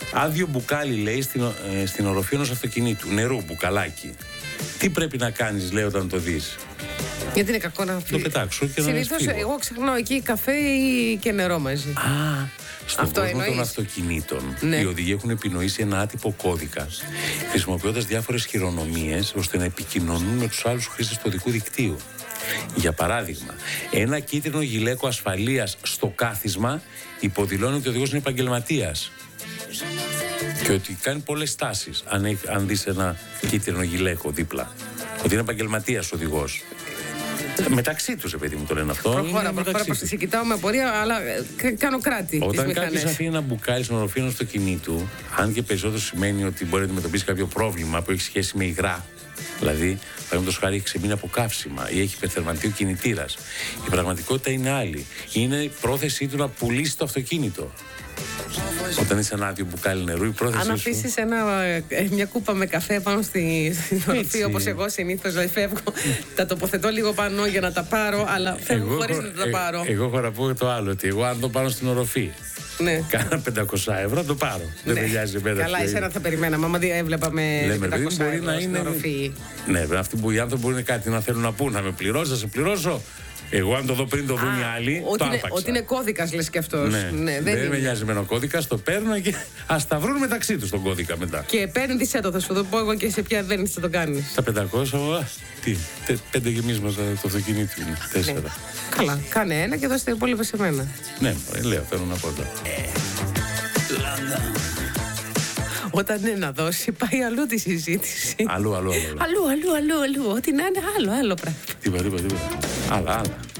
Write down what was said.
Άδειο μπουκάλι, λέει, στην οροφή ενός αυτοκινήτου. Νερού, μπουκαλάκι. Τι πρέπει να κάνεις, λέει, όταν το δεις? Γιατί είναι κακό να το πετάξω και συνήθως εγώ ξεχνάω εκεί καφέ ή και νερό μαζί. Στον αυτό κόσμο εννοείς? των αυτοκινήτων, ναι, οι οδηγοί έχουν επινοήσει ένα άτυπο κώδικα, χρησιμοποιώντας διάφορες χειρονομίες ώστε να επικοινωνούν με τους άλλους χρήστες του οδικού δικτύου. Για παράδειγμα, ένα κίτρινο γυλαίκο ασφαλείας στο κάθισμα υποδηλώνει ότι ο οδηγός είναι επαγγελματίας και ότι κάνει πολλές στάσεις. Αν δεις ένα κίτρινο γυλαίκο δίπλα, ότι είναι επαγγελματίας ο οδηγός. Μεταξύ τους, παιδί μου, το λένε αυτό. Προχώρα, σε κοιτάω με απορία, αλλά κάνω κράτη. Όταν κάποιος αφήνει ένα μπουκάλι στην οροφή ενός αυτοκινήτου, αν και περισσότερο σημαίνει ότι μπορεί να αντιμετωπίσει κάποιο πρόβλημα που έχει σχέση με υγρά, δηλαδή, παραδείγματος χάρη, έχει ξεμείνει από καύσιμα ή έχει υπερθερμανθεί ο κινητήρας, η πραγματικότητα είναι άλλη. Είναι η πρόθεσή του να πουλήσει το αυτοκίνητο. Όταν είσαι ένα άδειο μπουκάλι νερού, η πρόθεση αν αφήσεις μια κούπα με καφέ πάνω στην οροφή, όπως εγώ συνήθως, δηλαδή φεύγω, τα τοποθετώ λίγο πάνω για να τα πάρω, αλλά φεύγω χωρίς να τα πάρω. Εγώ έχω να πω το άλλο, ότι εγώ αν το πάρω στην οροφή, ναι, κάνα 500 ευρώ, το πάρω. Ναι. Δεν μοιάζει εμένα. Καλά, εσένα θα περιμέναμε. Άμα έβλεπα με 500 ευρώ στην οροφή. Ναι, αυτοί που οι άνθρωποι μπορεί κάτι να θέλουν να πούν, να με πληρώσει, να σε πληρώσω. Εγώ, αν το δω πριν το δουν οι άλλοι, το άπαξα. Ότι είναι κώδικας, λες και αυτός. Ναι, δεν με νοιάζει με ένα κώδικα, το παίρνω και ας τα βρουν μεταξύ τους τον κώδικα μετά. Και επένδυσέ το, θα σου το πω εγώ και σε ποια επένδυση θα το κάνεις. Τα 500, τι, 5 γεμίσματα το αυτοκίνητο είναι, 4. Ναι. Καλά, κάνε ένα και δώστε το υπόλοιπο σε μένα. Ναι, λέω, θέλω να πω τώρα. Όταν είναι να δώσει, πάει αλλού τη συζήτηση. Αλλού. Αλλού. Ό,τι να είναι άλλο πράγμα. Τίποτα. Άλλα.